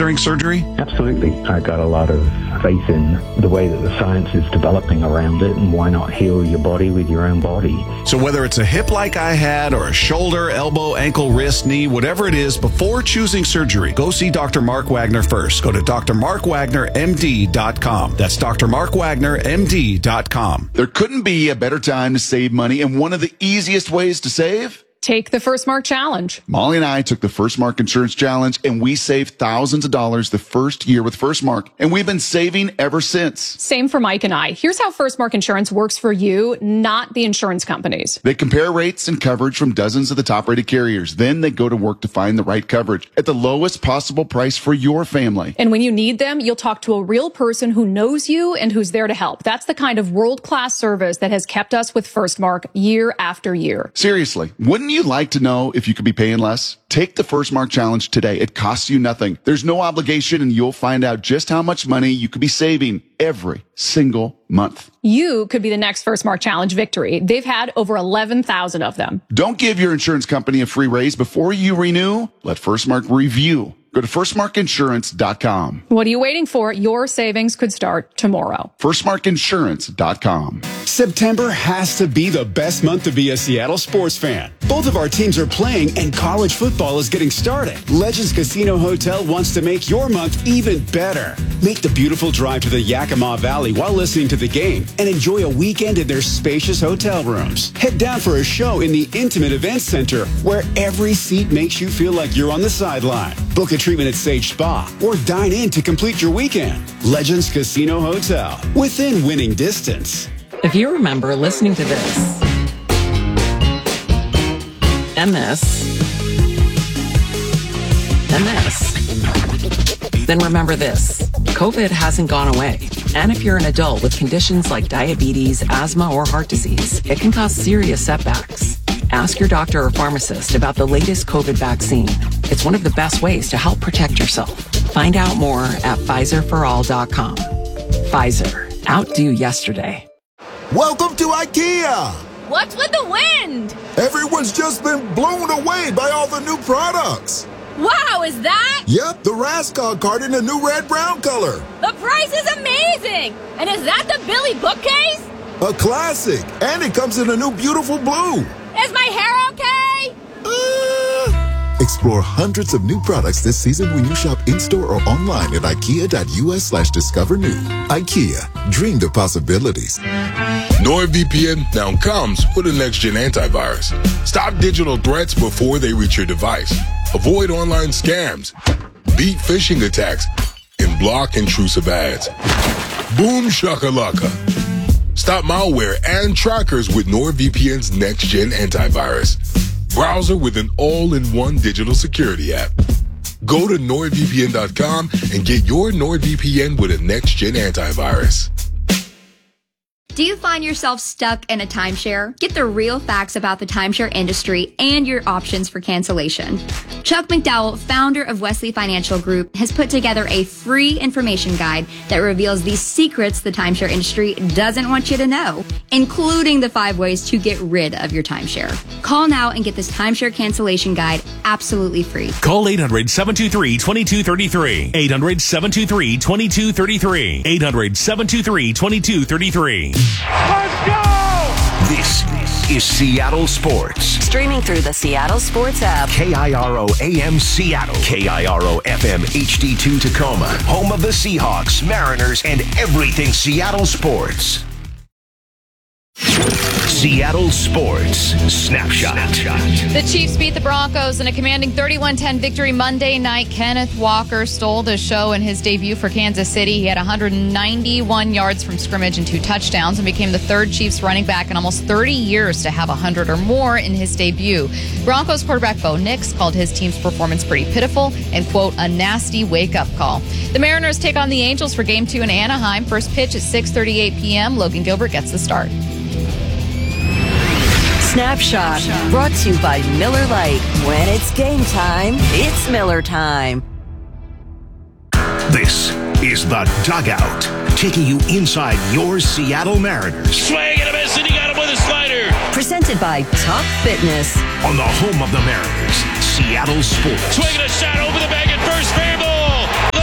considering surgery? Absolutely. I got a lot of faith in the way that the science is developing around it, and why not heal your body with your own body? So whether it's a hip like I had or a shoulder, elbow, ankle, wrist, knee, whatever it is, before choosing surgery, go see Dr. Mark Wagner first. Go to drmarkwagnermd.com. That's drmarkwagnermd.com. There couldn't be a better time to save money, and one of the easiest ways to save? Take the First Mark Challenge. Molly and I took the First Mark Insurance Challenge, and we saved thousands of dollars the first year with First Mark, and we've been saving ever since. Same for Mike and I. Here's how First Mark Insurance works for you, not the insurance companies. They compare rates and coverage from dozens of the top-rated carriers. Then they go to work to find the right coverage at the lowest possible price for your family. And when you need them, you'll talk to a real person who knows you and who's there to help. That's the kind of world-class service that has kept us with First Mark year after year. Seriously, wouldn't you like to know if you could be paying less? Take the First Mark Challenge today. It costs you nothing. There's no obligation, and you'll find out just how much money you could be saving every single month. You could be the next First Mark Challenge victory. They've had over 11,000 of them. Don't give your insurance company a free raise before you renew. Let First Mark review. Go to firstmarkinsurance.com. What are you waiting for? Your savings could start tomorrow. firstmarkinsurance.com. September has to be the best month to be a Seattle sports fan. Both of our teams are playing and college football is getting started. Legends Casino Hotel wants to make your month even better. Make the beautiful drive to the Yakima Valley while listening to the game and enjoy a weekend in their spacious hotel rooms. Head down for a show in the intimate event center where every seat makes you feel like you're on the sideline. Book a treatment at Sage Spa or dine in to complete your weekend. Legends Casino Hotel, within winning distance. If you remember listening to this, and this, and this, then remember this. COVID hasn't gone away. And if you're an adult with conditions like diabetes, asthma, or heart disease, it can cause serious setbacks. Ask your doctor or pharmacist about the latest COVID vaccine. It's one of the best ways to help protect yourself. Find out more at PfizerForAll.com. Pfizer. Outdo yesterday. Welcome to IKEA! What's with the wind? Everyone's just been blown away by all the new products. Wow, is that? Yep, the Raskog card in a new red-brown color. The price is amazing! And is that the Billy bookcase? A classic, and it comes in a new beautiful blue. Is my hair okay? Explore hundreds of new products this season when you shop in-store or online at ikea.us/discover new. IKEA, dream the possibilities. NordVPN now comes with a next-gen antivirus. Stop digital threats before they reach your device. Avoid online scams, beat phishing attacks, and block intrusive ads. Boom shakalaka. Stop malware and trackers with NordVPN's next-gen antivirus. Browser with an all-in-one digital security app. Go to NordVPN.com and get your NordVPN with a next-gen antivirus. Do you find yourself stuck in a timeshare? Get the real facts about the timeshare industry and your options for cancellation. Chuck McDowell, founder of Wesley Financial Group, has put together a free information guide that reveals the secrets the timeshare industry doesn't want you to know, including the 5 ways to get rid of your timeshare. Call now and get this timeshare cancellation guide absolutely free. Call 800-723-2233. 800-723-2233. 800-723-2233. Let's go! This is Seattle Sports. Streaming through the Seattle Sports app. KIRO AM Seattle. KIRO FM HD2 Tacoma. Home of the Seahawks, Mariners, and everything Seattle sports. Seattle Sports Snapshot. The Chiefs beat the Broncos in a commanding 31-10 victory Monday night. Kenneth Walker stole the show in his debut for Kansas City. He had 191 yards from scrimmage and 2 touchdowns and became the 3rd Chiefs running back in almost 30 years to have 100 or more in his debut. Broncos quarterback Bo Nix called his team's performance pretty pitiful and, quote, a nasty wake-up call. The Mariners take on the Angels for Game 2 in Anaheim. First pitch at 6:38 p.m. Logan Gilbert gets the start. Snapshot, brought to you by Miller Lite. When it's game time, it's Miller time. This is The Dugout, taking you inside your Seattle Mariners. Swing and a miss, and he got him with a slider. Presented by Top Fitness. On the home of the Mariners, Seattle Sports. Swinging a shot over the bag at first, fair ball.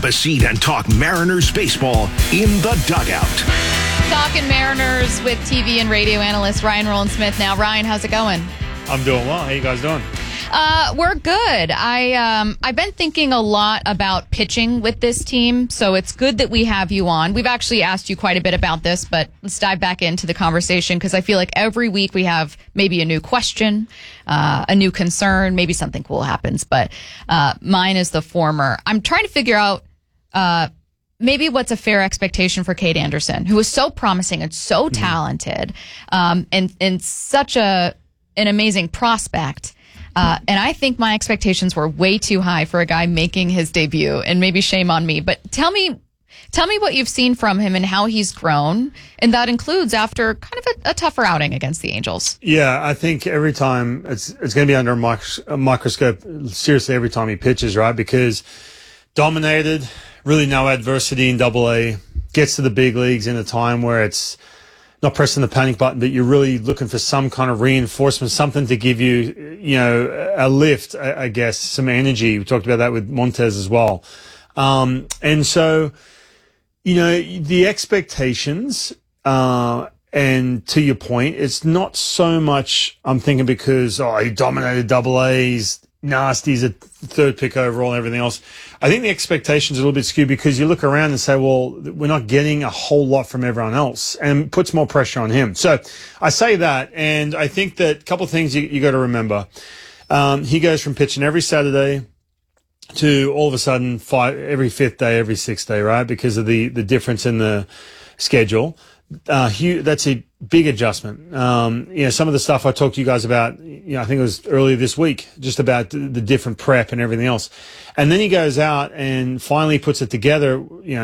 a seat and talk Mariners baseball in the dugout. Talking Mariners with TV and radio analyst Ryan Rowland-Smith now. Ryan, how's it going? I'm doing well. How you guys doing? We're good. I've been thinking a lot about pitching with this team, so it's good that we have you on. We've actually asked you quite a bit about this, but let's dive back into the conversation because I feel like every week we have maybe a new question, a new concern, maybe something cool happens, but mine is the former. I'm trying to figure out maybe what's a fair expectation for Cade Anderson, who is so promising and so talented, and such an amazing prospect. And I think my expectations were way too high for a guy making his debut, and maybe shame on me. But tell me what you've seen from him and how he's grown, and that includes after kind of a tougher outing against the Angels. Yeah, I think every time it's going to be under a microscope, seriously, every time he pitches, right? Because dominated, really no adversity in AA, gets to the big leagues in a time where it's not pressing the panic button, but you're really looking for some kind of reinforcement, something to give you, a lift, I guess, some energy. We talked about that with Montez as well. And so, the expectations, and to your point, it's not so much, I'm thinking because, he dominated AA, he's nasty, he's a third pick overall and everything else. I think the expectations are a little bit skewed because you look around and say, well, we're not getting a whole lot from everyone else, and puts more pressure on him. So I say that, and I think that a couple of things you got to remember. He goes from pitching every Saturday to all of a sudden every fifth day, every sixth day, right? Because of the difference in the schedule. That's a big adjustment. Some of the stuff I talked to you guys about, I think it was earlier this week, just about the different prep and everything else. And then he goes out and finally puts it together,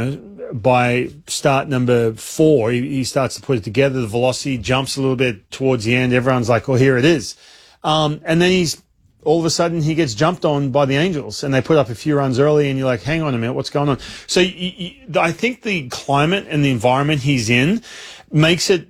by start number 4, he starts to put it together. The velocity jumps a little bit towards the end. Everyone's like, well, here it is. And then all of a sudden he gets jumped on by the Angels and they put up a few runs early and you're like, hang on a minute, what's going on? So I think the climate and the environment he's in makes it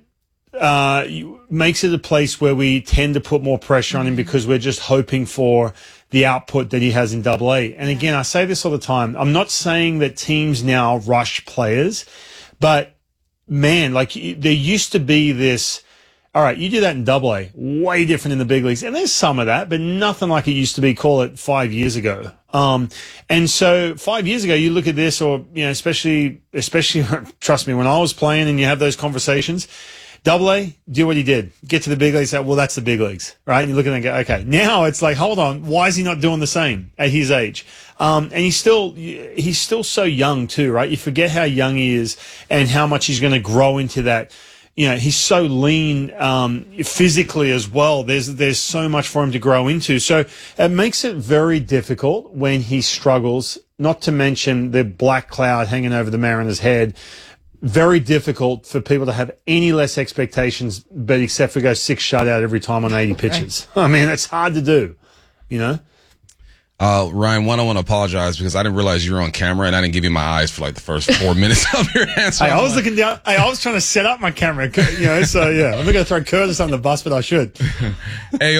a place where we tend to put more pressure on him because we're just hoping for the output that he has in AA. And again, I say this all the time. I'm not saying that teams now rush players, but man, like there used to be this, all right, you do that in AA, way different in the big leagues. And there's some of that, but nothing like it used to be, call it 5 years ago. And so 5 years ago, you look at this, or, especially, trust me, when I was playing and you have those conversations, AA, do what he did. Get to the big leagues, say, well, that's the big leagues, right? And you look at it and go, okay. Now it's like, hold on, why is he not doing the same at his age? And he's still so young too, right? You forget how young he is and how much he's going to grow into that. He's so lean, physically as well. There's so much for him to grow into. So it makes it very difficult when he struggles, not to mention the black cloud hanging over the Mariners' head. Very difficult for people to have any less expectations, but except for go 6 shutout every time on 80 pitches. I mean, it's hard to do, Ryan, I want to apologize because I didn't realize you were on camera and I didn't give you my eyes for like the first 4 minutes of your answer. I was looking down. I was trying to set up my camera, so yeah. I'm not going to throw Curtis on the bus, but I should. Hey,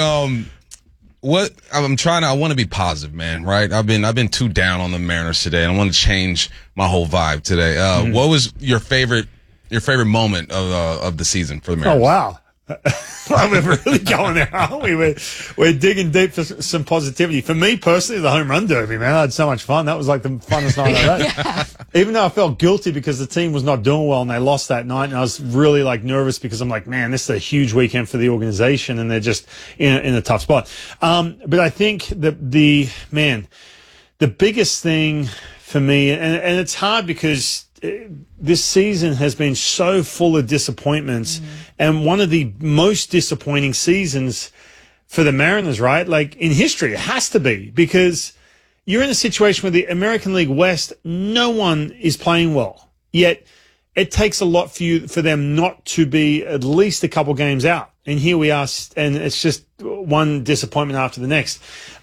I want to be positive, man, right? I've been too down on the Mariners today, and I want to change my whole vibe today. What was your favorite moment of the season for the Mariners? Oh, wow. We're really going there, aren't we? We're digging deep for some positivity. For me personally, the home run derby, man, I had so much fun. That was like the funnest night of that. Yeah. Even though I felt guilty because the team was not doing well and they lost that night, and I was really like nervous because I'm like, man, this is a huge weekend for the organization and they're just in a tough spot. But I think the biggest thing for me, and it's hard because this season has been so full of disappointments, and one of the most disappointing seasons for the Mariners, right? Like in history, it has to be, because you're in a situation where the American League West, no one is playing well. Yet it takes a lot for them not to be at least a couple games out. And here we are, and it's just one disappointment after the next.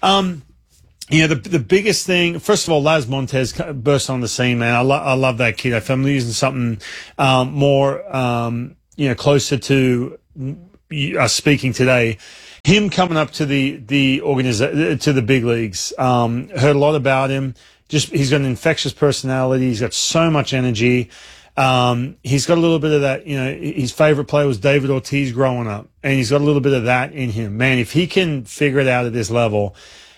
The biggest thing, first of all, Laz Montez burst on the scene, man. I love that kid. If I'm using something more, closer to speaking today, him coming up to the big leagues, heard a lot about him. he's got an infectious personality. He's got so much energy. He's got a little bit of that, his favorite player was David Ortiz growing up, and he's got a little bit of that in him. Man, if he can figure it out at this level,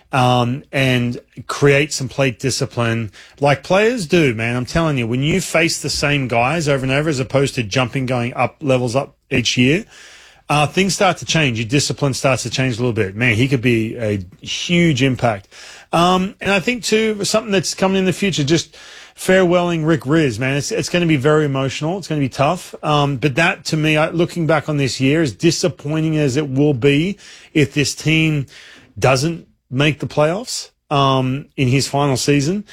and create some plate discipline like players do, man, I'm telling you, when you face the same guys over and over as opposed to going up levels up each year, things start to change. Your discipline starts to change a little bit. Man, he could be a huge impact. And I think too, something that's coming in the future, just farewelling Rick Riz, man. It's going to be very emotional. It's going to be tough. But that, to me, looking back on this year, as disappointing as it will be if this team doesn't make the playoffs in his final season,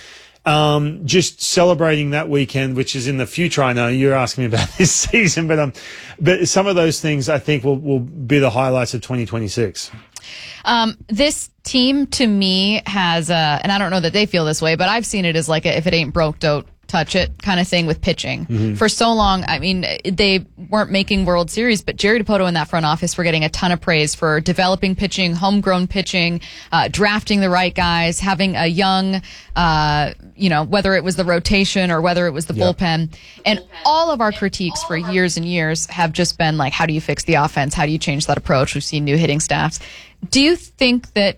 just celebrating that weekend, which is in the future. I know you're asking me about this season, but some of those things I think will be the highlights of 2026. This team, to me, has and I don't know that they feel this way, but I've seen it as like if it ain't broke, don't touch it kind of thing with pitching. Mm-hmm. For so long, I mean, they weren't making World Series, but Jerry Dipoto in that front office were getting a ton of praise for developing pitching, homegrown pitching, drafting the right guys, having a young, whether it was the rotation or whether it was the bullpen. And all of our critiques for years and years have just been like, how do you fix the offense? How do you change that approach? We've seen new hitting staffs. Do you think that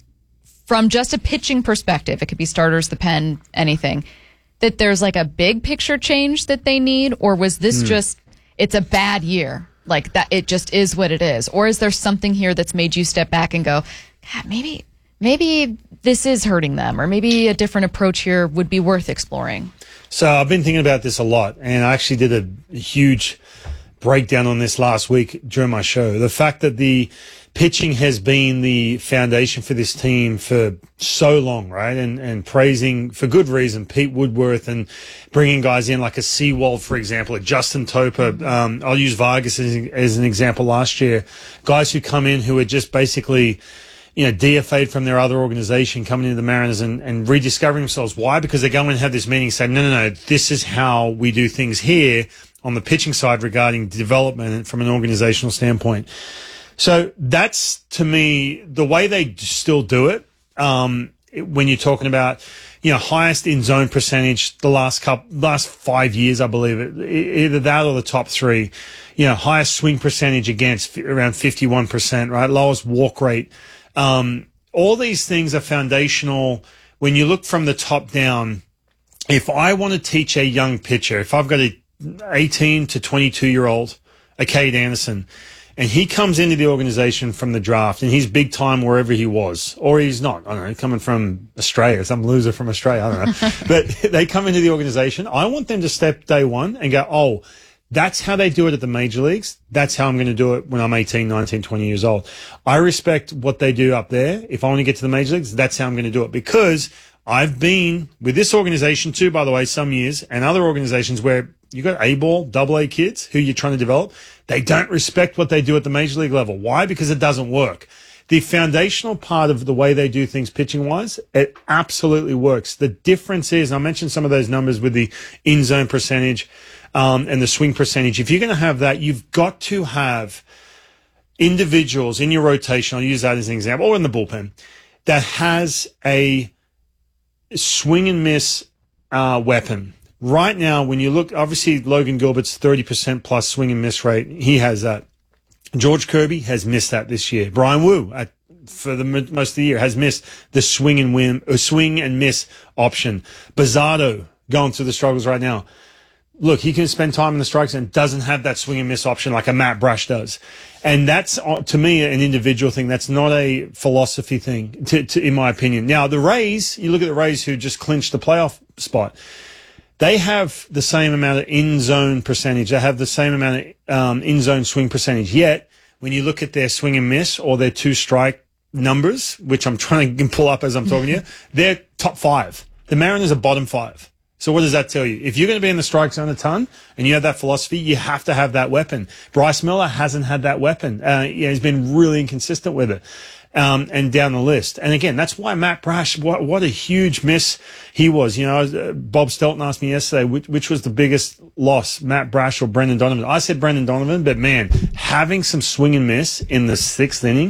from just a pitching perspective, it could be starters, the pen, anything, that there's like a big picture change that they need? Or was this just, it's a bad year, like that it just is what it is? Or is there something here that's made you step back and go, God, maybe this is hurting them, or maybe a different approach here would be worth exploring? So I've been thinking about this a lot, and I actually did a huge breakdown on this last week during my show. The fact that the pitching has been the foundation for this team for so long, right? And praising, for good reason, Pete Woodworth, and bringing guys in like a Seawald, for example, a Justin Topa. I'll use Vargas as an example last year. Guys who come in who are just basically, DFA'd from their other organization, coming into the Mariners and rediscovering themselves. Why? Because they go and have this meeting saying, no, this is how we do things here on the pitching side regarding development from an organizational standpoint. So that's, to me, the way they still do it. When you're talking about, highest in zone percentage the last 5 years, I believe it, either that or the top three, highest swing percentage against around 51%, right? Lowest walk rate. All these things are foundational. When you look from the top down, if I want to teach a young pitcher, if I've got a 18 to 22 year old, a Cade Anderson, and he comes into the organization from the draft, and he's big time wherever he was, or he's not. I don't know, coming from Australia, some loser from Australia, I don't know. But they come into the organization. I want them to step day one and go, oh, that's how they do it at the major leagues. That's how I'm going to do it when I'm 18, 19, 20 years old. I respect what they do up there. If I want to get to the major leagues, that's how I'm going to do it, because I've been with this organization too, by the way, some years, and other organizations where you got A-ball, AA kids who you're trying to develop. They don't respect what they do at the major league level. Why? Because it doesn't work. The foundational part of the way they do things pitching-wise, it absolutely works. The difference is, and I mentioned some of those numbers with the in-zone percentage and the swing percentage. If you're going to have that, you've got to have individuals in your rotation, I'll use that as an example, or in the bullpen, that has a swing and miss weapon. Right now, when you look, obviously Logan Gilbert's 30% plus swing and miss rate. He has that. George Kirby has missed that this year. Brian Wu, for the most of the year, has missed the swing and miss option. Bazardo going through the struggles right now. Look, he can spend time in the strikes and doesn't have that swing and miss option like a Matt Brash does. And that's, to me, an individual thing. That's not a philosophy thing, in my opinion. Now, the Rays, you look at the Rays who just clinched the playoff spot. They have the same amount of in-zone percentage. They have the same amount of in-zone swing percentage. Yet, when you look at their swing and miss or their two-strike numbers, which I'm trying to pull up as I'm talking to you, they're top 5. The Mariners are bottom 5. So what does that tell you? If you're going to be in the strike zone a ton and you have that philosophy, you have to have that weapon. Bryce Miller hasn't had that weapon. He's been really inconsistent with it. And down the list. And again, that's why Matt Brash, what a huge miss he was. Bob Stelton asked me yesterday, which was the biggest loss, Matt Brash or Brendan Donovan? I said Brendan Donovan, but man, having some swing and miss in the 6th inning,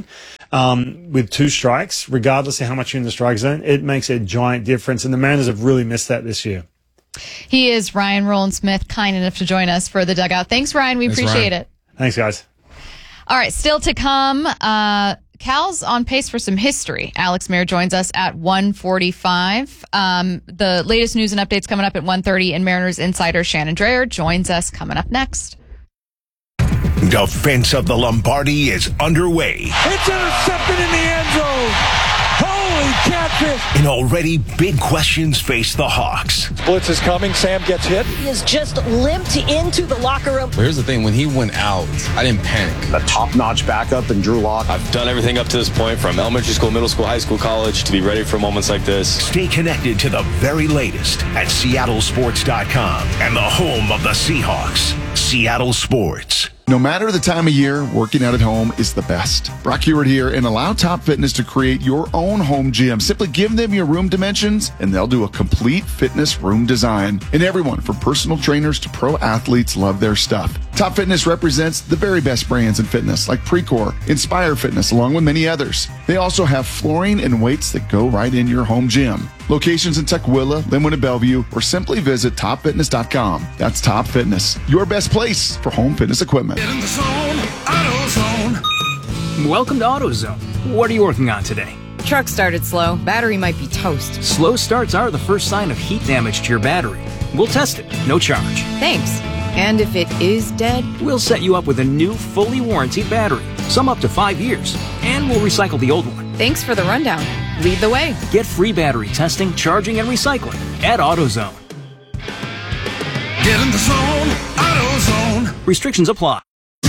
with 2 strikes, regardless of how much you're in the strike zone, it makes a giant difference. And the Mariners have really missed that this year. He is Ryan Rowland-Smith, kind enough to join us for the Dugout. Thanks, Ryan. We appreciate it. Thanks, guys. All right, still to come, Cal's on pace for some history. Alex Mayer joins us at 1:45. The latest news and updates coming up at 1:30, and Mariners insider Shannon Drayer joins us coming up next. Defense of the Lombardi is underway. It's intercepted in the end zone. Holy catfish. And already big questions face the Hawks. Blitz is coming. Sam gets hit. He has just limped into the locker room. But here's the thing. When he went out, I didn't panic. A top-notch backup in Drew Lock. I've done everything up to this point, from elementary school, middle school, high school, college, to be ready for moments like this. Stay connected to the very latest at SeattleSports.com and the home of the Seahawks, Seattle Sports. No matter the time of year, working out at home is the best. Brock Heward here, and allow Top Fitness to create your own home gym. Simply give them your room dimensions, and they'll do a complete fitness room design. And everyone, from personal trainers to pro athletes, love their stuff. Top Fitness represents the very best brands in fitness, like Precor, Inspire Fitness, along with many others. They also have flooring and weights that go right in your home gym. Locations in Tukwila, Linwood, and Bellevue, or simply visit topfitness.com. That's Top Fitness, your best place for home fitness equipment. Get in the zone, AutoZone. Welcome to AutoZone. What are you working on today? Truck started slow. Battery might be toast. Slow starts are the first sign of heat damage to your battery. We'll test it, no charge. Thanks. And if it is dead? We'll set you up with a new, fully warranted battery, some up to 5 years, and we'll recycle the old one. Thanks for the rundown. Lead the way. Get free battery testing, charging, and recycling at AutoZone. Get in the zone, AutoZone. Restrictions apply.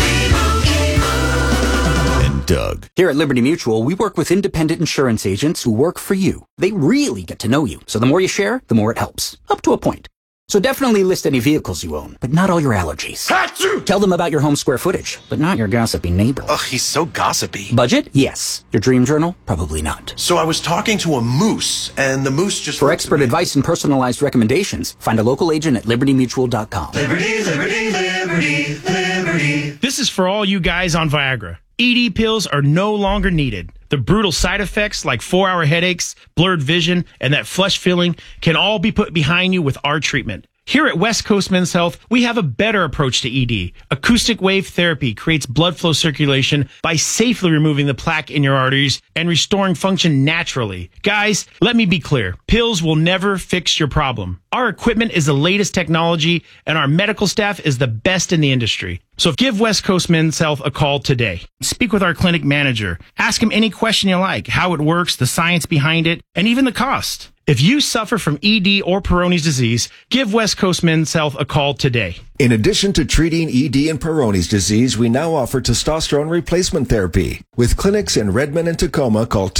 And Doug. Here at Liberty Mutual, we work with independent insurance agents who work for you. They really get to know you, so the more you share, the more it helps. Up to a point. So definitely list any vehicles you own, but not all your allergies. Achoo! Tell them about your home square footage, but not your gossipy neighbor. Ugh, he's so gossipy. Budget? Yes. Your dream journal? Probably not. So I was talking to a moose, and the moose just... For expert advice and personalized recommendations, find a local agent at libertymutual.com. Liberty, liberty, liberty, liberty. This is for all you guys on Viagra. ED pills are no longer needed. The brutal side effects like 4-hour headaches, blurred vision, and that flush feeling can all be put behind you with our treatment. Here at West Coast Men's Health, we have a better approach to ED. Acoustic wave therapy creates blood flow circulation by safely removing the plaque in your arteries and restoring function naturally. Guys, let me be clear. Pills will never fix your problem. Our equipment is the latest technology, and our medical staff is the best in the industry. So give West Coast Men's Health a call today. Speak with our clinic manager. Ask him any question you like, how it works, the science behind it, and even the cost. If you suffer from ED or Peyronie's disease, give West Coast Men's Health a call today. In addition to treating ED and Peyronie's disease, we now offer testosterone replacement therapy. With clinics in Redmond and Tacoma, call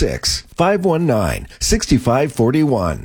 206-519-6541.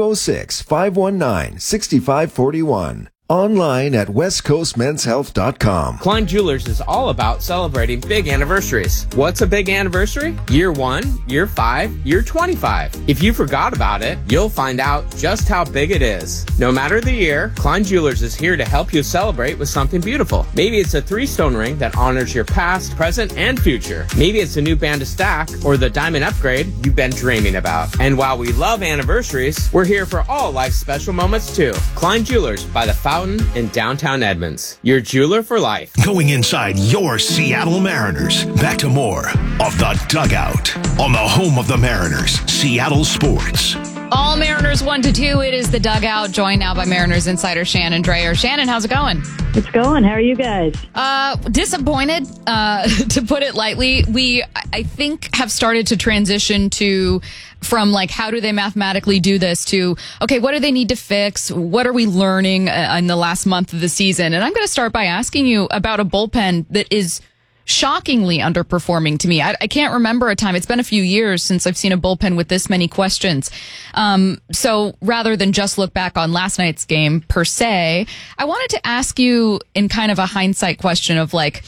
206-519-6541. Online at westcoastmenshealth.com. Klein Jewelers is all about celebrating big anniversaries. What's a big anniversary? Year 1, year 5, year 25. If you forgot about it, you'll find out just how big it is. No matter the year, Klein Jewelers is here to help you celebrate with something beautiful. Maybe it's a 3-stone ring that honors your past, present, and future. Maybe it's a new band to stack or the diamond upgrade you've been dreaming about. And while we love anniversaries, we're here for all life's special moments too. Klein Jewelers by the Fountain in downtown Edmonds. Your jeweler for life. Going inside your Seattle Mariners. Back to more of The Dugout on the home of the Mariners, Seattle Sports. All Mariners 1-2. It is The Dugout, joined now by Mariners insider Shannon Drayer. Shannon, how's it going? It's going. How are you guys? Disappointed, to put it lightly. We, I think, have started to transition from like, how do they mathematically do this to, okay, what do they need to fix? What are we learning in the last month of the season? And I'm going to start by asking you about a bullpen that is shockingly underperforming to me. I can't remember a time. It's been a few years since I've seen a bullpen with this many questions. So rather than just look back on last night's game per se, I wanted to ask you in kind of a hindsight question of like,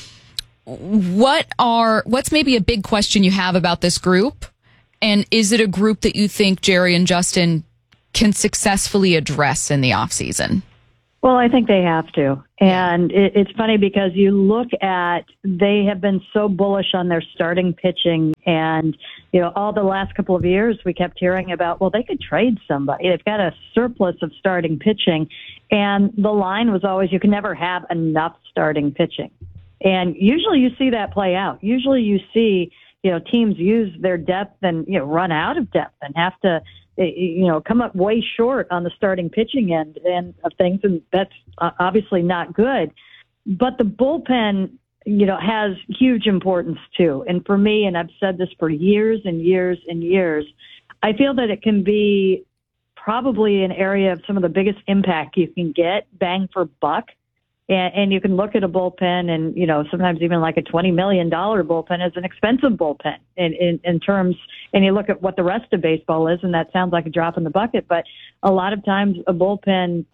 what's maybe a big question you have about this group? And is it a group that you think Jerry and Justin can successfully address in the offseason? Well, I think they have to. And it's funny because you look at, they have been so bullish on their starting pitching. And, all the last couple of years, we kept hearing about, well, they could trade somebody. They've got a surplus of starting pitching. And the line was always, you can never have enough starting pitching. And usually you see that play out. Usually you see, teams use their depth and, run out of depth and have to, come up way short on the starting pitching end of things, and that's obviously not good. But the bullpen, has huge importance too. And for me, and I've said this for years and years and years, I feel that it can be probably an area of some of the biggest impact you can get, bang for buck. And you can look at a bullpen and, sometimes even like a $20 million bullpen is an expensive bullpen in terms, and you look at what the rest of baseball is, and that sounds like a drop in the bucket. But a lot of times a bullpen,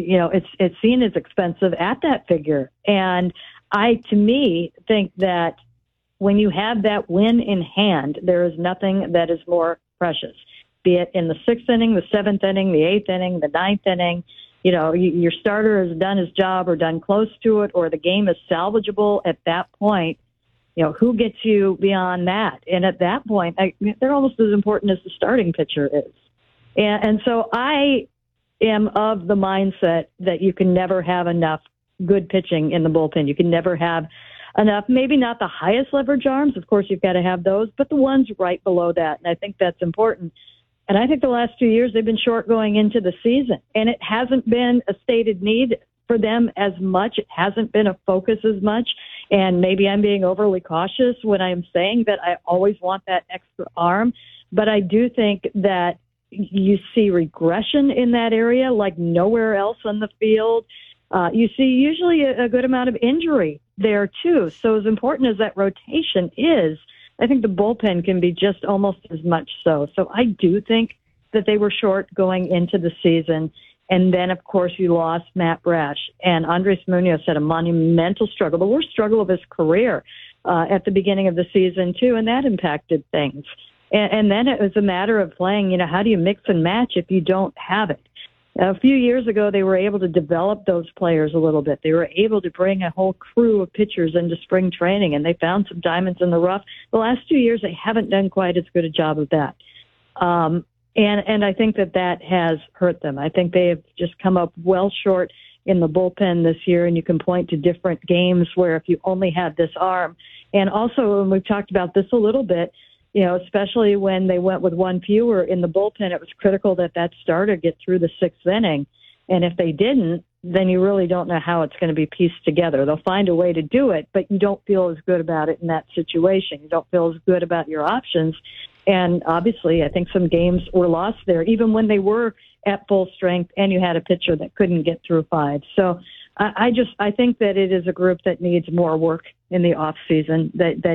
it's seen as expensive at that figure. And to me, think that when you have that win in hand, there is nothing that is more precious, be it in the 6th inning, the 7th inning, the 8th inning, the 9th inning. Your starter has done his job or done close to it, or the game is salvageable at that point. Who gets you beyond that? And at that point, they're almost as important as the starting pitcher is. And so I am of the mindset that you can never have enough good pitching in the bullpen. You can never have enough, maybe not the highest leverage arms. Of course, you've got to have those, but the ones right below that. And I think that's important. And I think the last 2 years they've been short going into the season, and it hasn't been a stated need for them as much. It hasn't been a focus as much. And maybe I'm being overly cautious when I'm saying that I always want that extra arm. But I do think that you see regression in that area like nowhere else on the field. You see usually a good amount of injury there too. So as important as that rotation is, I think the bullpen can be just almost as much so. So I do think that they were short going into the season. And then, of course, you lost Matt Brash. And Andres Munoz had a monumental struggle, the worst struggle of his career at the beginning of the season, too, and that impacted things. And then it was a matter of playing, how do you mix and match if you don't have it? A few years ago, they were able to develop those players a little bit. They were able to bring a whole crew of pitchers into spring training, and they found some diamonds in the rough. The last 2 years, they haven't done quite as good a job of that. And I think that has hurt them. I think they have just come up well short in the bullpen this year, and you can point to different games where if you only had this arm. And also, and we've talked about this a little bit, especially when they went with one fewer in the bullpen, it was critical that starter get through the 6th inning. And if they didn't, then you really don't know how it's going to be pieced together. They'll find a way to do it, but you don't feel as good about it in that situation. You don't feel as good about your options. And obviously, I think some games were lost there, even when they were at full strength and you had a pitcher that couldn't get through 5. So I think that it is a group that needs more work in the off season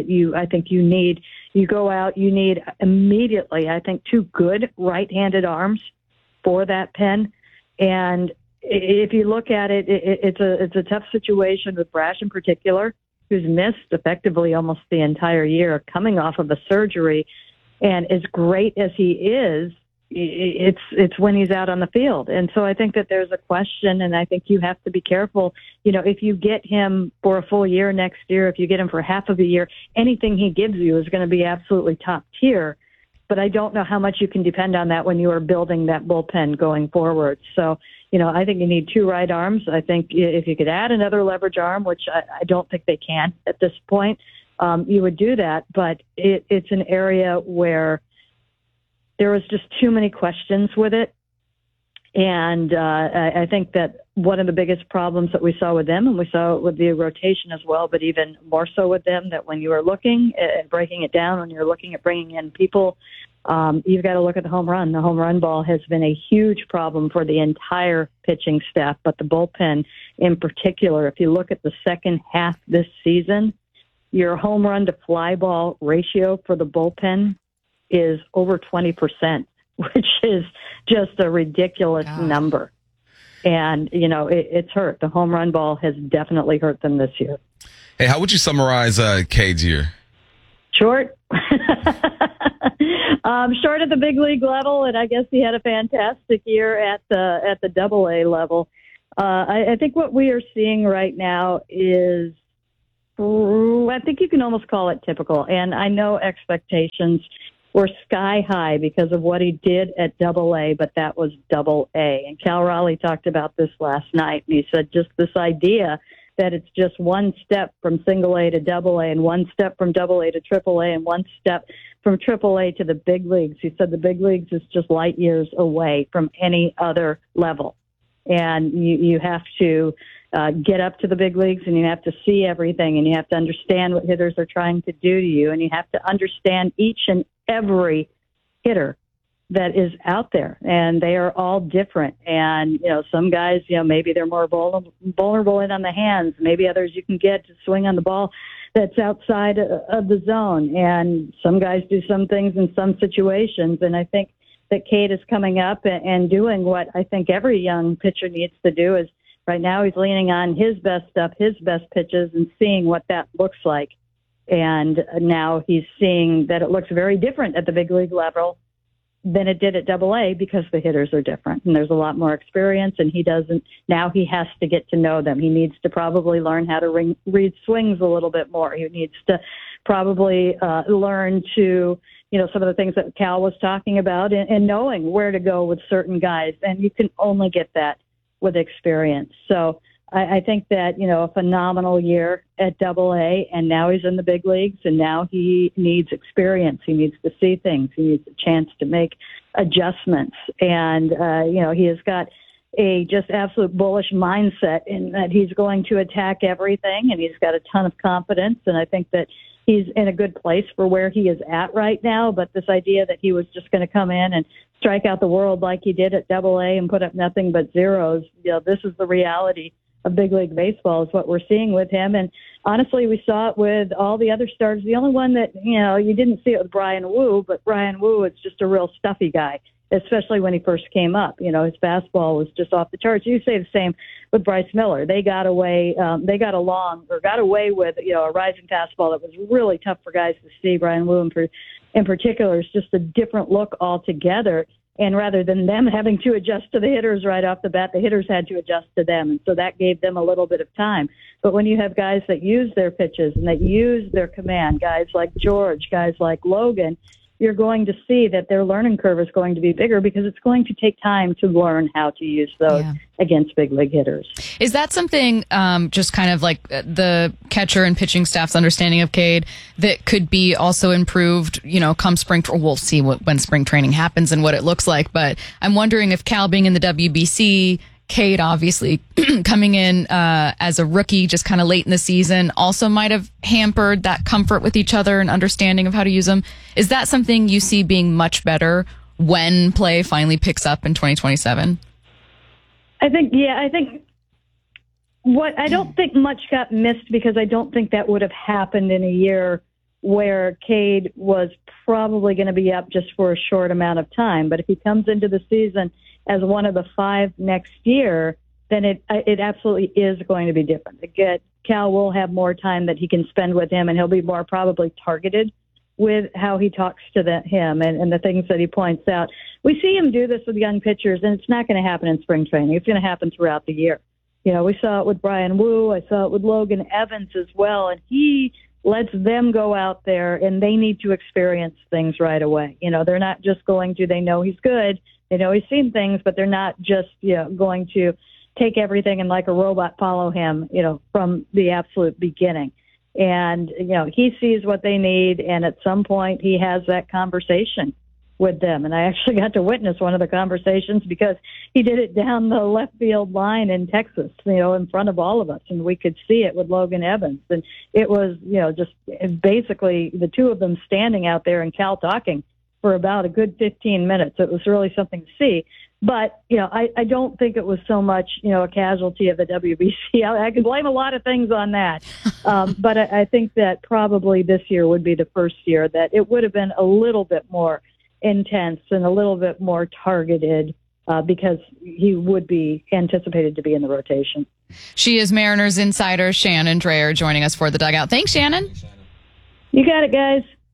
you go out, you need immediately, I think, 2 good right-handed arms for that pen. And if you look at it, it's a tough situation with Brash in particular, who's missed effectively almost the entire year coming off of a surgery. And as great as he is, it's when he's out on the field. And so I think that there's a question, and I think you have to be careful. If you get him for a full year next year, if you get him for half of a year, anything he gives you is going to be absolutely top tier. But I don't know how much you can depend on that when you are building that bullpen going forward. So, I think you need 2 right arms. I think if you could add another leverage arm, which I don't think they can at this point, you would do that. But it's an area where there was just too many questions with it. And I think that one of the biggest problems that we saw with them, and we saw it with the rotation as well, but even more so with them, that when you are looking at breaking it down, when you're looking at bringing in people, you've got to look at the home run. The home run ball has been a huge problem for the entire pitching staff, but the bullpen in particular. If you look at the second half this season, your home run to fly ball ratio for the bullpen is over 20%, which is just a ridiculous number. And, it's hurt. The home run ball has definitely hurt them this year. Hey, how would you summarize Cade's year? Short. Short at the big league level, and I guess he had a fantastic year at the AA level. I think what we are seeing right now is, I think you can almost call it typical. And I know expectations were sky high because of what he did at AA, but that was AA. And Cal Raleigh talked about this last night. And he said just this idea that it's just one step from single A to AA and one step from AA to AAA and one step from AAA to the big leagues. He said the big leagues is just light years away from any other level. And you have to get up to the big leagues, and you have to see everything, and you have to understand what hitters are trying to do to you, and you have to understand each and every hitter that is out there, and they are all different. And, some guys, maybe they're more vulnerable in on the hands. Maybe others you can get to swing on the ball that's outside of the zone. And some guys do some things in some situations. And I think that Cade is coming up and doing what I think every young pitcher needs to do is right now he's leaning on his best stuff, his best pitches, and seeing what that looks like. And now he's seeing that it looks very different at the big league level than it did at AA because the hitters are different and there's a lot more experience, and he has to get to know them. He needs to probably learn how to read swings a little bit more. He needs to probably learn to, some of the things that Cal was talking about and knowing where to go with certain guys. And you can only get that with experience. So I think that, a phenomenal year at AA, and now he's in the big leagues, and now he needs experience. He needs to see things. He needs a chance to make adjustments. And, he has got a just absolute bullish mindset in that he's going to attack everything, and he's got a ton of confidence. And I think that he's in a good place for where he is at right now. But this idea that he was just going to come in and strike out the world like he did at AA and put up nothing but zeros, this is the reality of big league baseball, is what we're seeing with him. And honestly, we saw it with all the other stars. The only one that, you didn't see it with Brian Wu, but Brian Wu is just a real stuffy guy, especially when he first came up. His fastball was just off the charts. You say the same with Bryce Miller. They got away with, a rising fastball that was really tough for guys to see. Brian Wu in particular is just a different look altogether. And rather than them having to adjust to the hitters right off the bat, the hitters had to adjust to them. And so that gave them a little bit of time. But when you have guys that use their pitches and that use their command, guys like George, guys like Logan, you're going to see that their learning curve is going to be bigger because it's going to take time to learn how to use those against big league hitters. Is that something, just kind of like the catcher and pitching staff's understanding of Cade, that could be also improved, come spring? We'll see when spring training happens and what it looks like. But I'm wondering if Cal being in the WBC, Cade obviously coming in as a rookie just kind of late in the season also might have hampered that comfort with each other and understanding of how to use them. Is that something you see being much better when play finally picks up in 2027? I think I don't think much got missed because I don't think that would have happened in a year where Cade was probably going to be up just for a short amount of time. But if he comes into the season as one of the 5 next year, then it absolutely is going to be different. Cal will have more time that he can spend with him, and he'll be more probably targeted with how he talks to him and the things that he points out. We see him do this with young pitchers, and it's not going to happen in spring training. It's going to happen throughout the year. We saw it with Brian Wu. I saw it with Logan Evans as well, and he lets them go out there, and they need to experience things right away. They're not just going to, they know he's good, they know he's seen things, but they're not just going to take everything and like a robot follow him, from the absolute beginning. And, he sees what they need, and at some point he has that conversation with them. And I actually got to witness one of the conversations because he did it down the left field line in Texas, in front of all of us. And we could see it with Logan Evans. And it was, just basically the two of them standing out there and Cal talking for about a good 15 minutes. It was really something to see. But, I don't think it was so much, a casualty of the WBC. I can blame a lot of things on that. But I think that probably this year would be the first year that it would have been a little bit more intense and a little bit more targeted because he would be anticipated to be in the rotation. She is Mariners insider Shannon Drayer joining us for The Dugout. Thanks, Shannon. You got it, guys.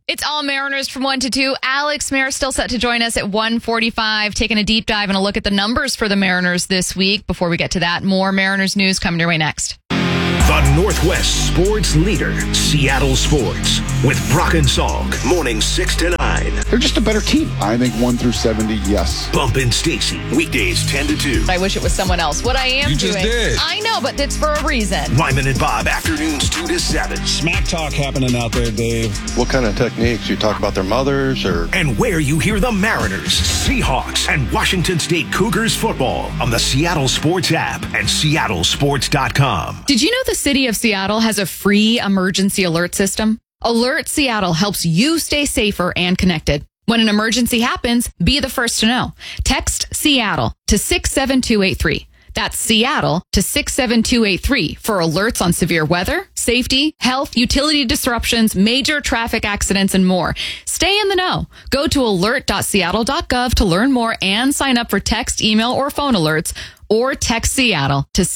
It's all Mariners from 1 to 2. Alex Mayer still set to join us at 1:45, taking a deep dive and a look at the numbers for the Mariners this week. Before we get to that, more Mariners news coming your way next. The Northwest sports leader, Seattle Sports, with Brock and Salk, mornings 6 to 9. They're just a better team. I think 1 through 70, yes. Bump and Stacy, weekdays 10 to 2. I wish it was someone else. What I am You doing. just did. I know, but it's for a reason. Wyman and Bob, afternoons 2 to 7. Smack talk happening out there, Dave. What kind of techniques? You talk about their mothers or? And where you hear the Mariners, Seahawks, and Washington State Cougars football on the Seattle Sports app and seattlesports.com. Did you know the city of Seattle has a free emergency alert system? Alert Seattle helps you stay safer and connected. When an emergency happens, be the first to know. Text Seattle to 67283. That's Seattle to 67283 for alerts on severe weather, safety, health, utility disruptions, major traffic accidents, and more. Stay in the know. Go to alert.seattle.gov to learn more and sign up for text, email, or phone alerts, or text Seattle to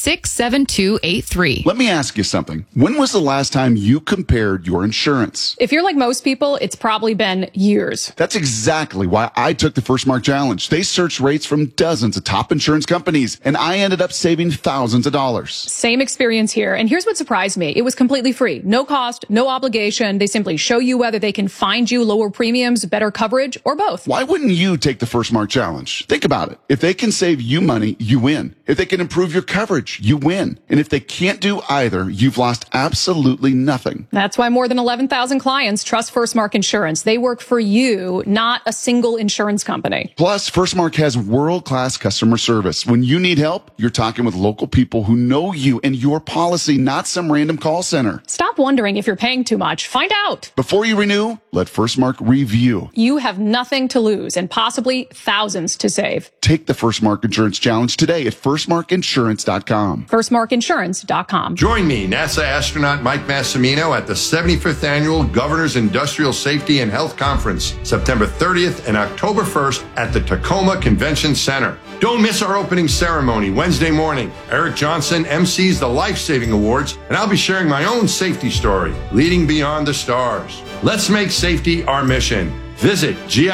67283. Let me ask you something. When was the last time you compared your insurance? If you're like most people, it's probably been years. That's exactly why I took the First Mark Challenge. They searched rates from dozens of top insurance companies, and I ended up saving thousands of dollars. Same experience here. And here's what surprised me. It was completely free. No cost, no obligation. They simply show you whether they can find you lower premiums, better coverage, or both. Why wouldn't you take the First Mark Challenge? Think about it. If they can save you money, you win. If they can improve your coverage, you win. And if they can't do either, you've lost absolutely nothing. That's why more than 11,000 clients trust First Mark Insurance. They work for you, not a single insurance company. Plus, First Mark has world-class customer service. When you need help, you're talking with local people who know you and your policy, not some random call center. Stop wondering if you're paying too much. Find out. Before you renew, let First Mark review. You have nothing to lose and possibly thousands to save. Take the First Mark Insurance Challenge today at firstmarkinsurance.com. Firstmarkinsurance.com. Join me, NASA astronaut Mike Massimino, at the 75th Annual Governor's Industrial Safety and Health Conference, September 30th and October 1st at the Tacoma Convention Center. Don't miss our opening ceremony Wednesday morning. Eric Johnson MCs the Life Saving Awards, and I'll be sharing my own safety story, Leading Beyond the Stars. Let's make safety our mission. Visit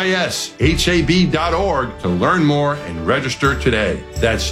gishab.org to learn more and register today. That's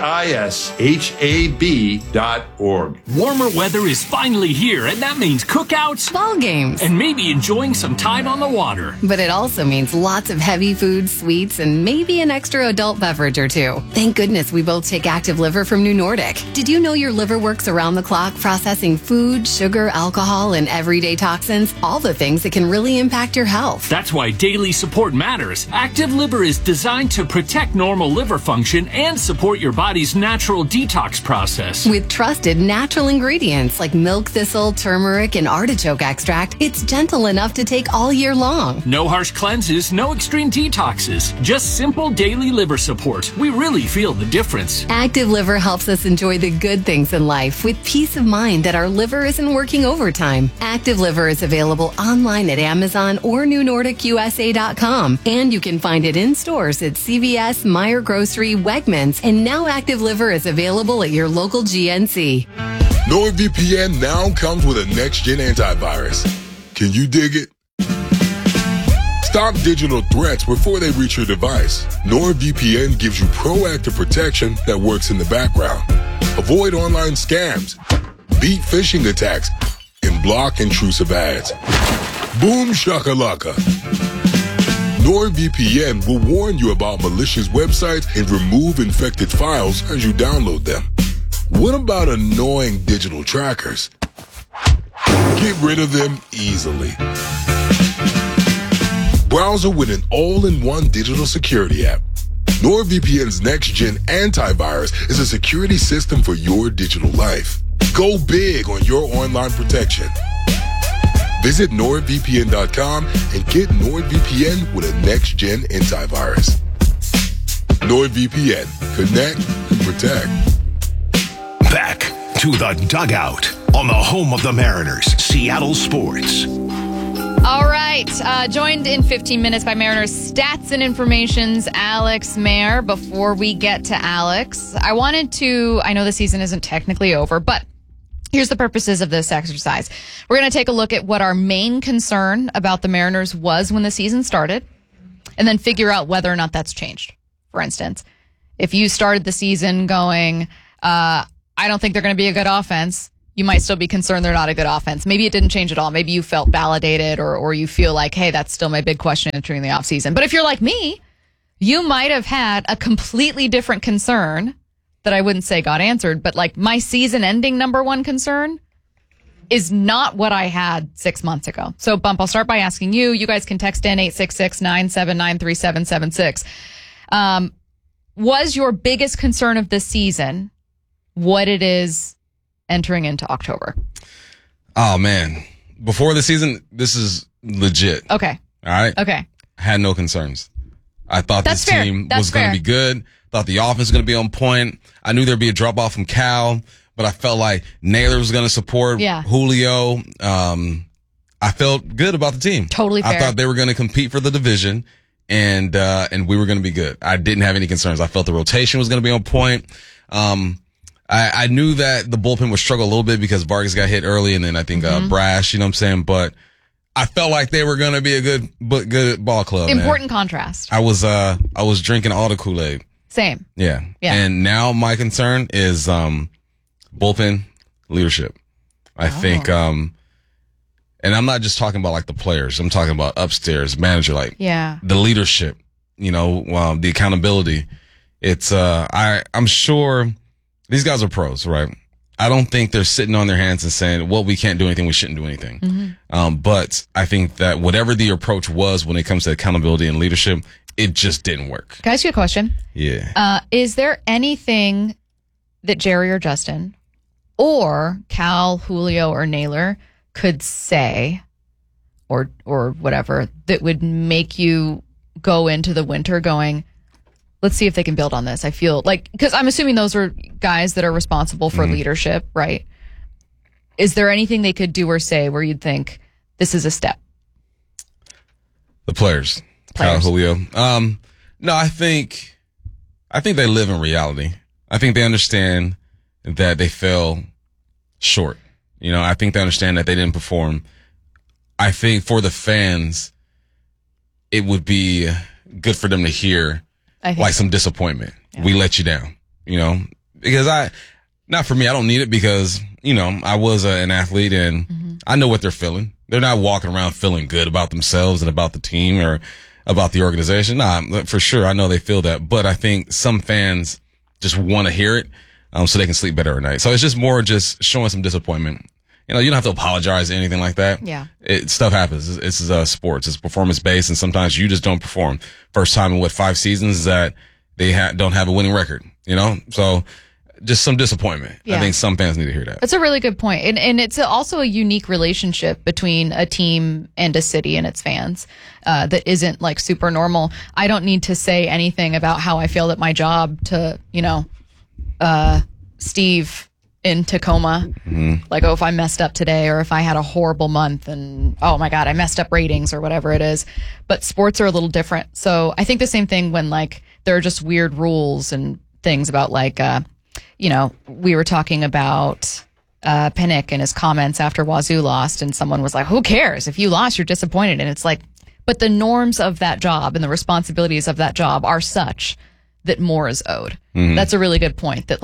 gishab.org. Warmer weather is finally here, and that means cookouts, ball games, and maybe enjoying some time on the water. But it also means lots of heavy food, sweets, and maybe an extra adult beverage or two. Thank goodness we both take Active Liver from New Nordic. Did you know your liver works around the clock processing food, sugar, alcohol, and everyday toxins? All the things that can really impact your health. That's why daily support matters. Active Liver is designed to protect normal liver function and support your body's natural detox process. With trusted natural ingredients like milk thistle, turmeric, and artichoke extract, it's gentle enough to take all year long. No harsh cleanses, no extreme detoxes, just simple daily liver support. We really feel the difference. Active Liver helps us enjoy the good things in life with peace of mind that our liver isn't working overtime. Active Liver is available online at Amazon or NewNordicUSA.com, and you can find it in stores at CVS, Meijer Grocery, Wegmans, and now Active Liver is available at your local GNC. NordVPN now comes with a next-gen antivirus. Can you dig it? Stop digital threats before they reach your device. NordVPN gives you proactive protection that works in the background. Avoid online scams, beat phishing attacks, and block intrusive ads. Boom shakalaka. NordVPN will warn you about malicious websites and remove infected files as you download them. What about annoying digital trackers? Get rid of them easily. Browser with an all-in-one digital security app. NordVPN's next-gen antivirus is a security system for your digital life. Go big on your online protection. Visit NordVPN.com and get NordVPN with a next-gen antivirus. NordVPN. Connect and protect. Back to the dugout on the home of the Mariners, Seattle Sports. All right. Joined in 15 minutes by Mariners Stats and Information's Alex Mayer. Before we get to Alex, I know the season isn't technically over, but Here's the purposes of this exercise. We're going to take a look at what our main concern about the Mariners was when the season started, and then figure out whether or not that's changed. For instance, if you started the season going, I don't think they're going to be a good offense, you might still be concerned they're not a good offense. Maybe it didn't change at all. Maybe you felt validated, or you feel like, hey, that's still my big question entering the offseason. But if you're like me, you might have had a completely different concern that I wouldn't say got answered, but like my season-ending number one concern is not what I had 6 months ago. So, Bump, I'll start by asking you. You guys can text in 866-979-3776. Was your biggest concern of this season what it is entering into October? Oh, man. Before the season, this is legit. Okay. All right? Okay. I had no concerns. I thought That's this fair. team That's was going to fair. be good. Thought the offense was going to be on point. I knew there'd be a drop-off from Cal, but I felt like Naylor was going to support Julio. I felt good about the team. Totally fair. I thought they were going to compete for the division, and we were going to be good. I didn't have any concerns. I felt the rotation was going to be on point. I knew that the bullpen would struggle a little bit because Vargas got hit early, and then I think Brash, you know what I'm saying? But I felt like they were going to be a good ball club. Important contrast. I was drinking all the Kool-Aid. Same. Yeah. And now my concern is bullpen leadership. I think and I'm not just talking about like the players. I'm talking about upstairs, manager, like the leadership, the accountability. It's I'm sure these guys are pros, right? I don't think they're sitting on their hands and saying, well, we can't do anything, we shouldn't do anything. But I think that whatever the approach was when it comes to accountability and leadership, it just didn't work. Can I ask you a question? Yeah. Is there anything that Jerry or Justin or Cal, Julio, or Naylor could say or whatever that would make you go into the winter going, let's see if they can build on this? I feel like, because I'm assuming those are guys that are responsible for leadership, right? Is there anything they could do or say where you'd think this is a step? The players. Kyle, Julio. No, I think they live in reality. I think they understand that they fell short. I think they understand that they didn't perform. I think for the fans, it would be good for them to hear like some disappointment. Yeah. We let you down, because not for me, I don't need it because, I was an athlete and I know what they're feeling. They're not walking around feeling good about themselves and about the team or about the organization. Nah, for sure. I know they feel that, but I think some fans just want to hear it, so they can sleep better at night. So it's just more just showing some disappointment. You don't have to apologize or anything like that. Yeah. Stuff happens. It's sports. It's performance based, and sometimes you just don't perform. First time in 5 seasons that they don't have a winning record, So just some disappointment. Yeah. I think some fans need to hear that. That's a really good point. And it's also a unique relationship between a team and a city and its fans that isn't like super normal. I don't need to say anything about how I feel at my job to, Steve in Tacoma. Like, if I messed up today or if I had a horrible month and, oh my God, I messed up ratings or whatever it is. But sports are a little different. So I think the same thing when there are just weird rules and things about we were talking about Pinnock and his comments after Wazoo lost, and someone was like, who cares? If you lost, you're disappointed. And it's like, but the norms of that job and the responsibilities of that job are such that more is owed. That's a really good point that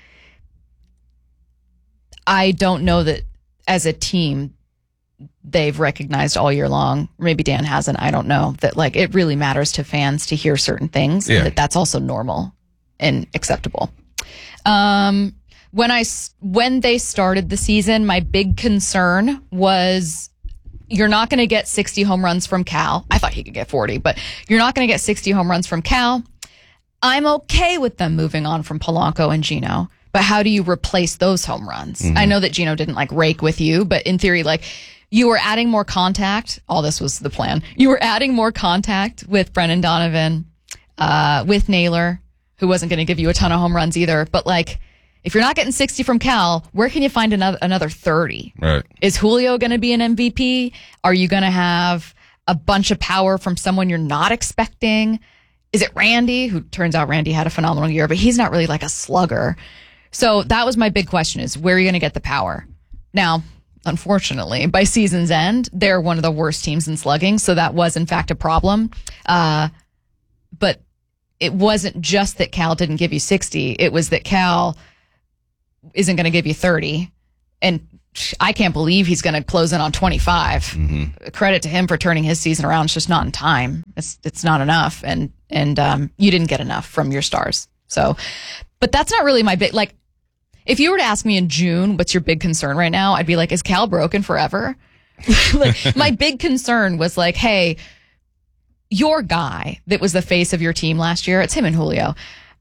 I don't know that as a team they've recognized all year long. Maybe Dan hasn't. I don't know that it really matters to fans to hear certain things. Yeah. And that's also normal and acceptable. When they started the season, my big concern was you're not going to get 60 home runs from Cal. I thought he could get 40, but you're not going to get 60 home runs from Cal. I'm okay with them moving on from Polanco and Gino, but how do you replace those home runs? I know that Gino didn't rake with you, but in theory, you were adding more contact. All this was the plan. You were adding more contact with Brendan Donovan, with Naylor, who wasn't going to give you a ton of home runs either. But if you're not getting 60 from Cal, where can you find another 30? Right. Is Julio going to be an MVP? Are you going to have a bunch of power from someone you're not expecting? Is it Randy, who turns out Randy had a phenomenal year, but he's not really a slugger. So that was my big question is where are you going to get the power? Now, unfortunately, by season's end, they're one of the worst teams in slugging, so that was, in fact, a problem. But it wasn't just that Cal didn't give you 60. It was that Cal isn't going to give you 30. And I can't believe he's going to close in on 25. Mm-hmm. Credit to him for turning his season around. It's just not in time. It's not enough. And you didn't get enough from your stars. So, but that's not really my big, like, if you were to ask me in June, what's your big concern right now? I'd be like, is Cal broken forever? Like, my big concern was like, hey, your guy that was the face of your team last year, it's him and Julio,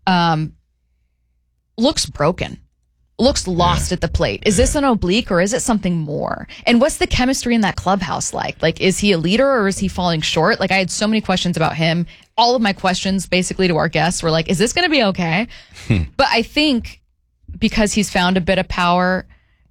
looks broken. Looks lost at the plate. Is this an oblique or is it something more? And what's the chemistry in that clubhouse like? Like, is he a leader or is he falling short? Like, I had so many questions about him. All of my questions basically to our guests were like, is this going to be okay? But I think because he's found a bit of power,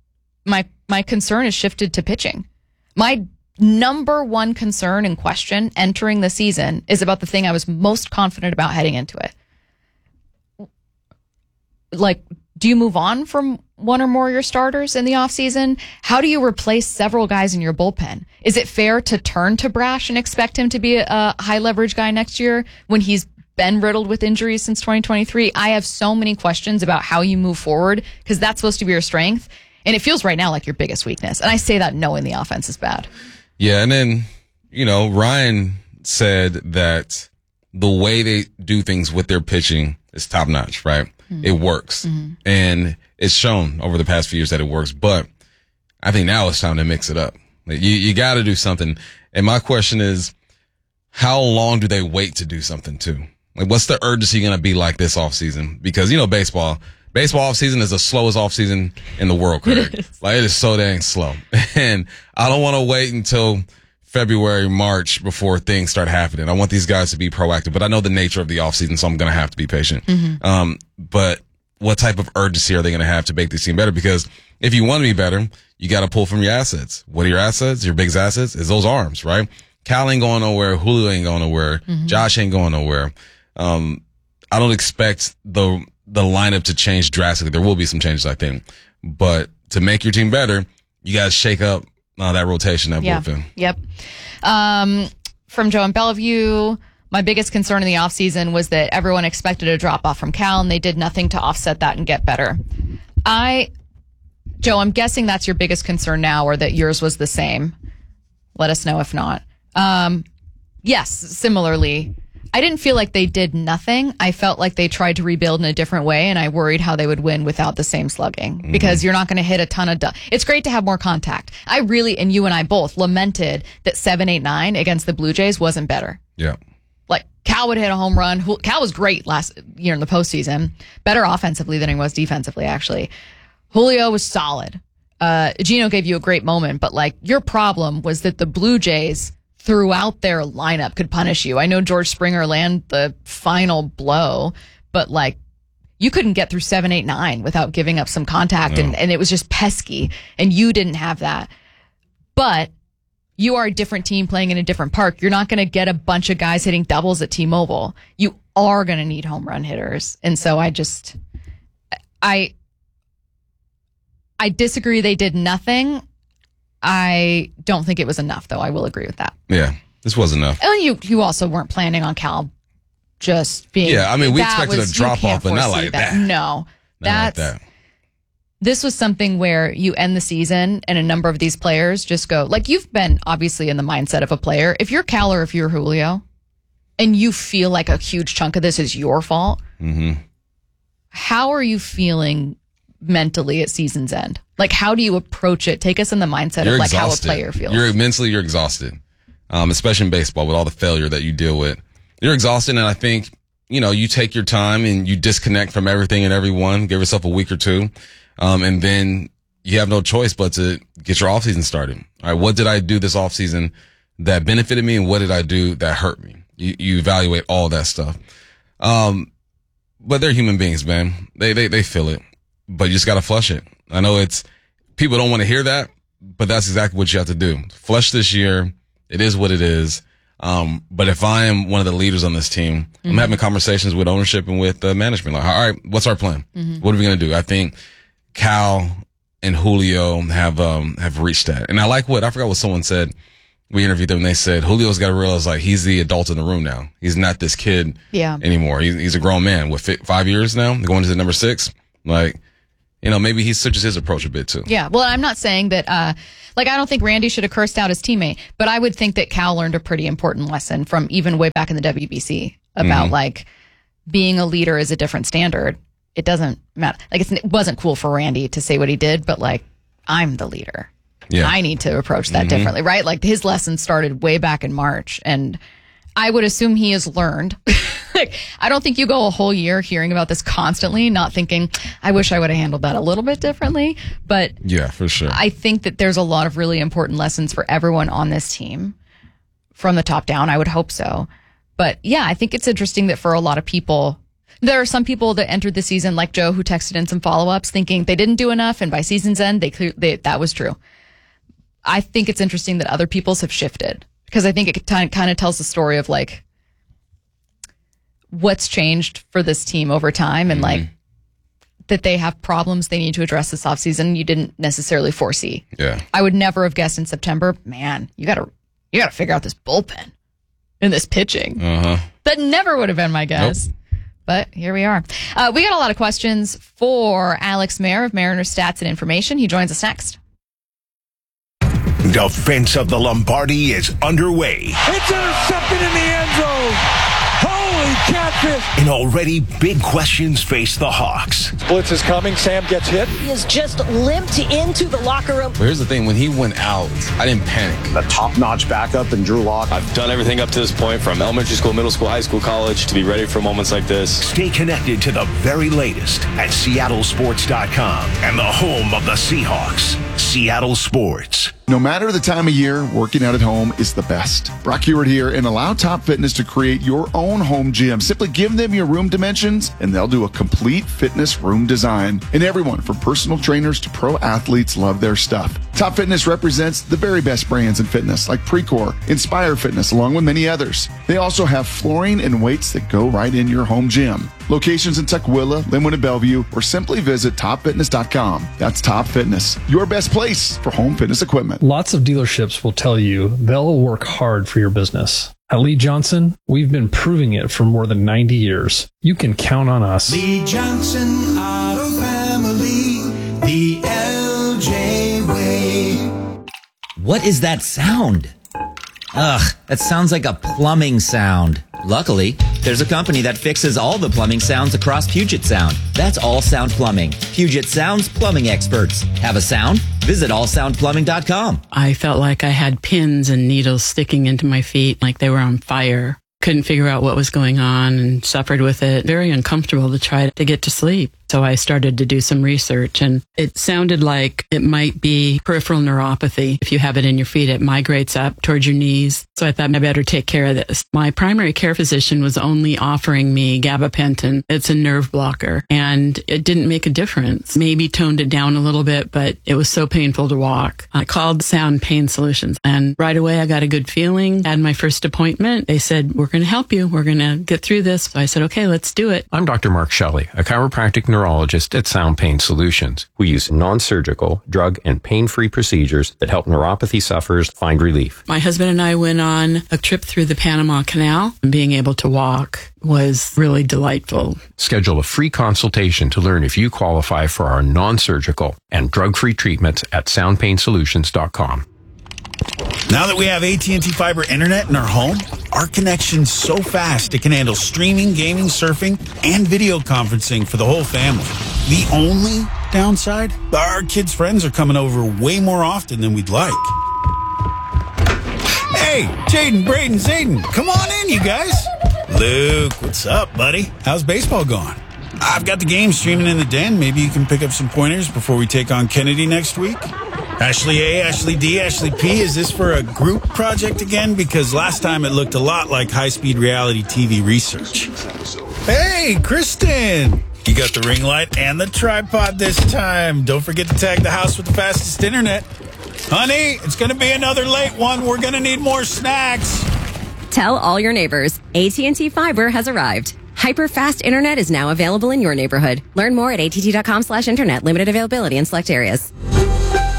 my concern has shifted to pitching. My number one concern and question entering the season is about the thing I was most confident about heading into it. Like, do you move on from one or more of your starters in the offseason? How do you replace several guys in your bullpen? Is it fair to turn to Brash and expect him to be a high leverage guy next year when he's been riddled with injuries since 2023? I have so many questions about how you move forward because that's supposed to be your strength. And it feels right now like your biggest weakness. And I say that knowing the offense is bad. Yeah. And then, Ryan said that the way they do things with their pitching is top notch, right? Mm-hmm. It works. Mm-hmm. And it's shown over the past few years that it works. But I think now it's time to mix it up. You got to do something. And my question is, how long do they wait to do something too? Like, what's the urgency going to be like this offseason? Because, baseball offseason is the slowest offseason in the world, Craig. It is so dang slow. And I don't want to wait until February, March before things start happening. I want these guys to be proactive, but I know the nature of the offseason, so I'm going to have to be patient. Mm-hmm. But what type of urgency are they going to have to make this team better? Because if you want to be better, you got to pull from your assets. What are your assets? Your biggest assets is those arms, right? Cal ain't going nowhere. Julio ain't going nowhere. Mm-hmm. Josh ain't going nowhere. I don't expect the lineup to change drastically. There will be some changes, I think. But to make your team better, you got to shake up that rotation, that bullpen. Yep. From Joe in Bellevue, my biggest concern in the offseason was that everyone expected a drop off from Cal, and they did nothing to offset that and get better. Joe, I'm guessing that's your biggest concern now, or that yours was the same. Let us know if not. Yes, similarly. I didn't feel like they did nothing. I felt like they tried to rebuild in a different way, and I worried how they would win without the same slugging because you're not going to hit a ton of It's great to have more contact. I really, and you and I both, lamented that 7-8-9 against the Blue Jays wasn't better. Yeah. Like, Cal would hit a home run. Cal was great last year in the postseason. Better offensively than he was defensively, actually. Julio was solid. Gino gave you a great moment, but, your problem was that the Blue Jays throughout their lineup could punish you. I know George Springer landed the final blow, but you couldn't get through 7-8-9 without giving up some contact, and it was just pesky, and you didn't have that. But you are a different team playing in a different park. You're not going to get a bunch of guys hitting doubles at T-Mobile. You are going to need home run hitters. And so I disagree they did nothing. I don't think it was enough, though. I will agree with that. Yeah, this was enough. And you also weren't planning on Cal just being... Yeah, I mean, we expected a drop-off, but not like that. No. Not like that. This was something where you end the season and a number of these players just go... you've been obviously in the mindset of a player. If you're Cal or if you're Julio, and you feel like a huge chunk of this is your fault, how are you feeling mentally at season's end? How do you approach it? Take us in the mindset of exhausted. How a player feels. You're exhausted, especially in baseball with all the failure that you deal with. You're exhausted, and I think, you take your time and you disconnect from everything and everyone, give yourself a week or two, and then you have no choice but to get your offseason started. All right, what did I do this offseason that benefited me, and what did I do that hurt me? You evaluate all that stuff. But they're human beings, man. They feel it, but you just got to flush it. I know people don't want to hear that, but that's exactly what you have to do. Flush this year. It is what it is. But if I am one of the leaders on this team, I'm having conversations with ownership and with management. All right, what's our plan? What are we going to do? I think Cal and Julio have reached that. And I forgot what someone said. We interviewed them and they said Julio's got to realize like he's the adult in the room now. He's not this kid anymore. He's a grown man. What, 5 years now? Going into number 6? Like, maybe he switches his approach a bit too. Yeah. Well, I'm not saying that, I don't think Randy should have cursed out his teammate, but I would think that Cal learned a pretty important lesson from even way back in the WBC about like being a leader is a different standard. It doesn't matter. Like it wasn't cool for Randy to say what he did, but like, I'm the leader. Yeah. I need to approach that differently, right? Like his lesson started way back in March, and I would assume he has learned. Like, I don't think you go a whole year hearing about this constantly, not thinking, I wish I would have handled that a little bit differently. But yeah, for sure. I think that there's a lot of really important lessons for everyone on this team from the top down. I would hope so. But yeah, I think it's interesting that for a lot of people, there are some people that entered the season like Joe who texted in some follow-ups thinking they didn't do enough, and by season's end, that was true. I think it's interesting that other people's have shifted, because I think it kind of tells the story of like what's changed for this team over time, and like that they have problems they need to address this offseason you didn't necessarily foresee. Yeah. I would never have guessed in September, man, you gotta figure out this bullpen and this pitching. That never would have been my guess. Nope. But here we are. We got a lot of questions for Alex Mayer of Mariners Stats and Information. He joins us next. Defense of the Lombardi is underway. It's intercepted in the end zone. Holy catfish. And already big questions face the Hawks. Blitz is coming. Sam gets hit. He has just limped into the locker room. But here's the thing. When he went out, I didn't panic. The top-notch backup in Drew Lock. I've done everything up to this point, from elementary school, middle school, high school, college, to be ready for moments like this. Stay connected to the very latest at SeattleSports.com and the home of the Seahawks, Seattle Sports. No matter the time of year, working out at home is the best. Brock Heward here, and allow Top Fitness to create your own home gym. Simply give them your room dimensions, and they'll do a complete fitness room design. And everyone, from personal trainers to pro athletes, love their stuff. Top Fitness represents the very best brands in fitness, like Precor, Inspire Fitness, along with many others. They also have flooring and weights that go right in your home gym. Locations in Tukwila, Linwood, and Bellevue, or simply visit topfitness.com. That's Top Fitness, your best place for home fitness equipment. Lots of dealerships will tell you they'll work hard for your business. At Lee Johnson, we've been proving it for more than 90 years. You can count on us. Lee Johnson Auto Family, the LJ way. What is that sound? Ugh, that sounds like a plumbing sound. Luckily, there's a company that fixes all the plumbing sounds across Puget Sound. That's All Sound Plumbing. Puget Sound's plumbing experts. Have a sound? Visit allsoundplumbing.com. I felt like I had pins and needles sticking into my feet, like they were on fire. Couldn't figure out what was going on and suffered with it. Very uncomfortable to try to get to sleep. So I started to do some research, and it sounded like it might be peripheral neuropathy. If you have it in your feet, it migrates up towards your knees. So I thought I better take care of this. My primary care physician was only offering me gabapentin. It's a nerve blocker, and it didn't make a difference. Maybe toned it down a little bit, but it was so painful to walk. I called Sound Pain Solutions, and right away I got a good feeling. Had my first appointment. They said, we're going to help you. We're going to get through this. So I said, okay, let's do it. I'm Dr. Mark Shelley, a chiropractic neurologist at Sound Pain Solutions. We use non-surgical, drug, and pain-free procedures that help neuropathy sufferers find relief. My husband and I went on a trip through the Panama Canal, and being able to walk was really delightful. Schedule a free consultation to learn if you qualify for our non-surgical and drug-free treatments at soundpainsolutions.com. Now that we have AT&T Fiber Internet in our home, our connection's so fast it can handle streaming, gaming, surfing, and video conferencing for the whole family. The only downside? Our kids' friends are coming over way more often than we'd like. Hey, Jaden, Braden, Zayden, come on in, you guys. Luke, what's up, buddy? How's baseball going? I've got the game streaming in the den. Maybe you can pick up some pointers before we take on Kennedy next week. Ashley A, Ashley D, Ashley P, is this for a group project again? Because last time it looked a lot like high-speed reality TV research. Hey, Kristen! You got the ring light and the tripod this time. Don't forget to tag the house with the fastest internet. Honey, it's going to be another late one. We're going to need more snacks. Tell all your neighbors, AT&T Fiber has arrived. Hyper-fast internet is now available in your neighborhood. Learn more at att.com/internet. Limited availability in select areas.